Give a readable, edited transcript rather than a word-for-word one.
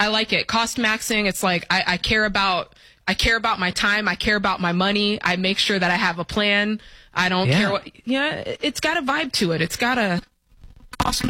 I like it. Cost maxing. It's like, I care about my time. I care about my money. I make sure that I have a plan. I don't care what, it's got a vibe to it. It's got a cost